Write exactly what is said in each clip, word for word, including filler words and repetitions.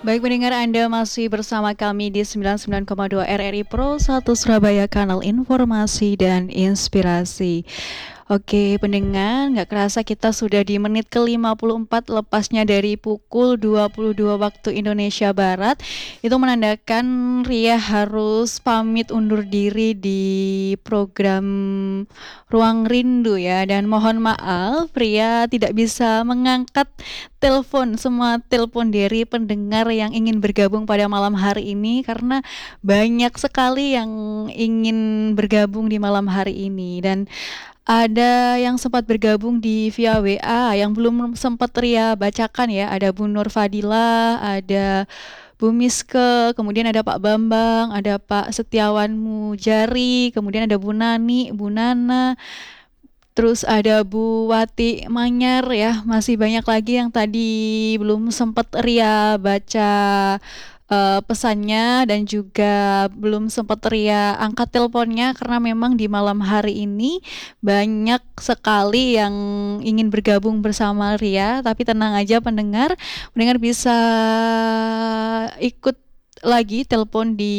Baik pendengar, Anda masih bersama kami di sembilan puluh sembilan koma dua R R I Pro satu Surabaya, kanal informasi dan inspirasi. Oke pendengar, nggak kerasa kita sudah di menit ke lima puluh empat lepasnya dari pukul dua puluh dua waktu Indonesia Barat. Itu menandakan Ria harus pamit undur diri di program Ruang Rindu ya. Dan mohon maaf Ria tidak bisa mengangkat telepon, semua telepon dari pendengar yang ingin bergabung pada malam hari ini, karena banyak sekali yang ingin bergabung di malam hari ini. Dan ada yang sempat bergabung di via W A yang belum sempat Ria bacakan ya. Ada Bu Nur Fadila, ada Bu Miske, kemudian ada Pak Bambang, ada Pak Setiawan Mujari, kemudian ada Bu Nani, Bu Nana, terus ada Bu Wati Manyar ya. Masih banyak lagi yang tadi belum sempat Ria baca uh, pesannya, dan juga belum sempat Ria angkat teleponnya karena memang di malam hari ini banyak sekali yang ingin bergabung bersama Ria. Tapi tenang aja pendengar, pendengar bisa ikut lagi telepon di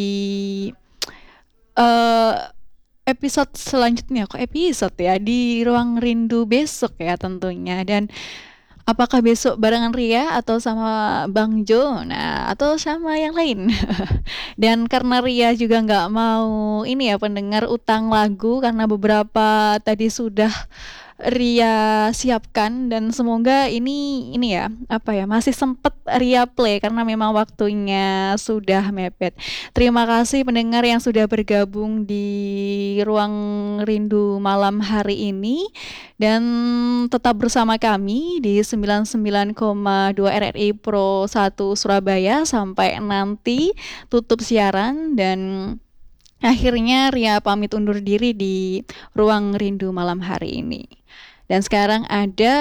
uh, episode selanjutnya. Kok episode ya, di Ruang Rindu besok ya tentunya. Dan apakah besok barengan Ria atau sama Bang Jo, nah atau sama yang lain. Dan karena Ria juga nggak mau ini ya pendengar, utang lagu, karena beberapa tadi sudah Ria siapkan, dan semoga ini ini ya apa ya masih sempet Ria play karena memang waktunya sudah mepet. Terima kasih pendengar yang sudah bergabung di Ruang Rindu malam hari ini, dan tetap bersama kami di sembilan puluh sembilan koma dua R R I Pro satu Surabaya sampai nanti tutup siaran. Dan akhirnya Ria pamit undur diri di Ruang Rindu malam hari ini. Dan sekarang ada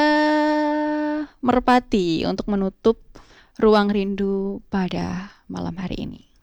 Merpati untuk menutup Ruang Rindu pada malam hari ini.